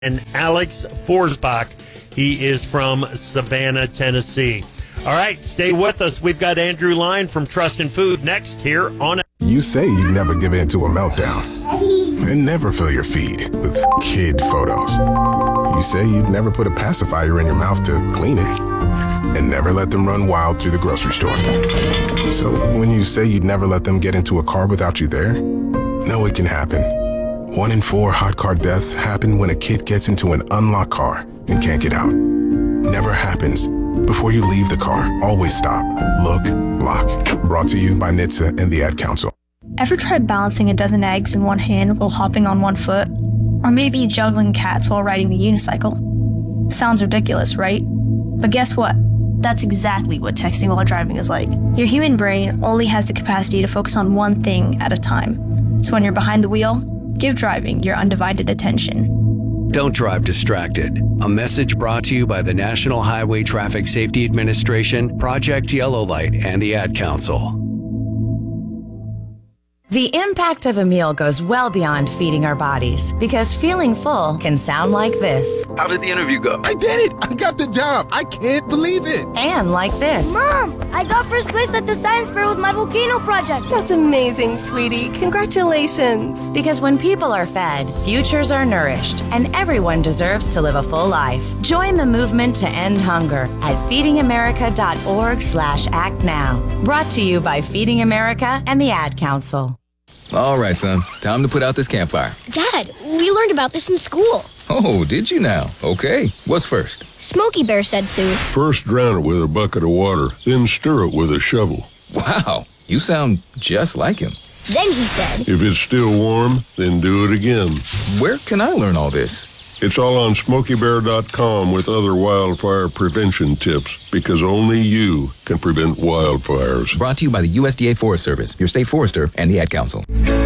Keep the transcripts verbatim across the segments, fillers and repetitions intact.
and Alex Forsbach. He is from Savannah, Tennessee. All right, stay with us. We've got Andrew Line from Trust in Food next here on. You say you never give in to a meltdown and never fill your feed with kid photos. You say you'd never put a pacifier in your mouth to clean it and never let them run wild through the grocery store. So when you say you'd never let them get into a car without you there, know it can happen. One in four hot car deaths happen when a kid gets into an unlocked car and can't get out. Never happens. Before you leave the car, always stop, look, lock. Brought to you by N H T S A and the Ad Council. Ever tried balancing a dozen eggs in one hand while hopping on one foot? Or maybe juggling cats while riding the unicycle? Sounds ridiculous, right? But guess what? That's exactly what texting while driving is like. Your human brain only has the capacity to focus on one thing at a time. So when you're behind the wheel, give driving your undivided attention. Don't drive distracted. A message brought to you by the National Highway Traffic Safety Administration, Project Yellow Light, and the Ad Council. The impact of a meal goes well beyond feeding our bodies, because feeling full can sound like this. How did the interview go? I did it! I got the job! I can't believe it! And like this. Mom, I got first place at the science fair with my volcano project. That's amazing, sweetie. Congratulations. Because when people are fed, futures are nourished, and everyone deserves to live a full life. Join the movement to end hunger at feedingamerica.org slash act now. Brought to you by Feeding America and the Ad Council. All right, son. Time to put out this campfire. Dad, we learned about this in school. Oh, did you now? Okay. What's first? Smokey Bear said to. First drown it with a bucket of water, then stir it with a shovel. Wow, you sound just like him. Then he said. If it's still warm, then do it again. Where can I learn all this? It's all on smokey bear dot com with other wildfire prevention tips, because only you can prevent wildfires. Brought to you by the U S D A Forest Service, your state forester, and the Ad Council.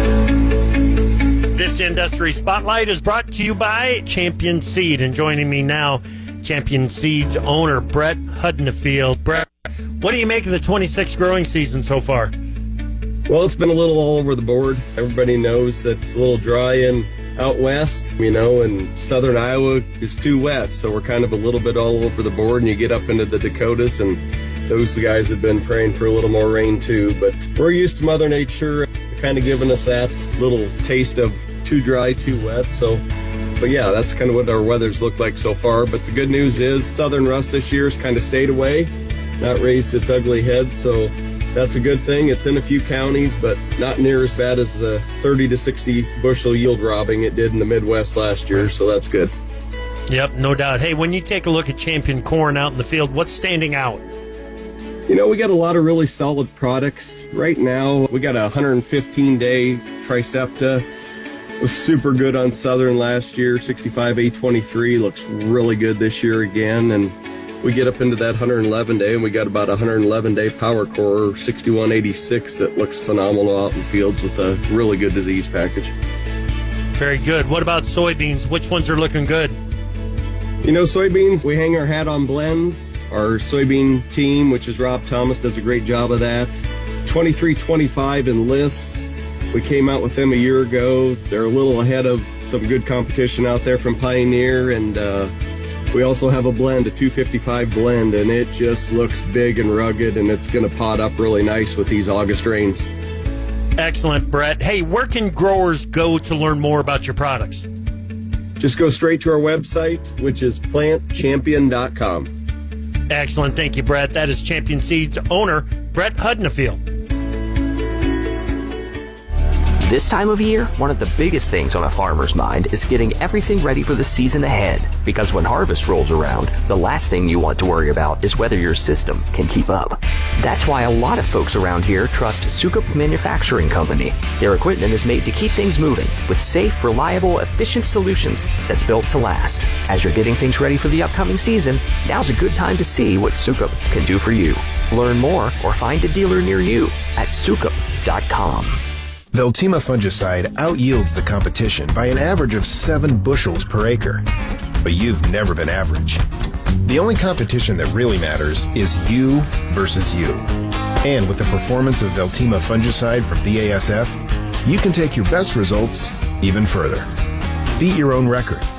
This Industry Spotlight is brought to you by Champion Seed. And joining me now, Champion Seed's owner, Brett Hudnafield. Brett, what do you make of the twenty-six growing season so far? Well, it's been a little all over the board. Everybody knows that it's a little dry in out west, you know, and southern Iowa is too wet, so we're kind of a little bit all over the board, and you get up into the Dakotas, and those guys have been praying for a little more rain too. But we're used to Mother Nature kind of giving us that little taste of too dry, too wet. So, but yeah, that's kind of what our weather's looked like so far. But the good news is southern rust this year has kind of stayed away, not raised its ugly head, so that's a good thing. It's in a few counties, but not near as bad as the thirty to sixty bushel yield robbing it did in the Midwest last year, so that's good. Yep, no doubt. Hey, when you take a look at Champion Corn out in the field, what's standing out? You know, we got a lot of really solid products. Right now, we got a one hundred fifteen day Tricepta. It was super good on Southern last year. sixty-five A twenty-three looks really good this year again, and we get up into that one hundred eleven day, and we got about a one hundred eleven day Power Core sixty-one eighty-six that looks phenomenal out in fields with a really good disease package. Very good. What about soybeans? Which ones are looking good? You know, soybeans, we hang our hat on blends. Our soybean team, which is Rob Thomas, does a great job of that. twenty-three twenty-five and Liss, we came out with them a year ago. They're a little ahead of some good competition out there from Pioneer, and uh, we also have a blend, a two fifty-five blend, and it just looks big and rugged, and it's going to pot up really nice with these August rains. Excellent, Brett. Hey, where can growers go to learn more about your products? Just go straight to our website, which is plant champion dot com. Excellent. Thank you, Brett. That is Champion Seeds owner, Brett Hudnafield. This time of year, one of the biggest things on a farmer's mind is getting everything ready for the season ahead. Because when harvest rolls around, the last thing you want to worry about is whether your system can keep up. That's why a lot of folks around here trust Sukup Manufacturing Company. Their equipment is made to keep things moving with safe, reliable, efficient solutions that's built to last. As you're getting things ready for the upcoming season, now's a good time to see what Sukup can do for you. Learn more or find a dealer near you at sukup dot com. Veltima fungicide outyields the competition by an average of seven bushels per acre. But you've never been average. The only competition that really matters is you versus you. And with the performance of Veltima fungicide from B A S F, you can take your best results even further. Beat your own record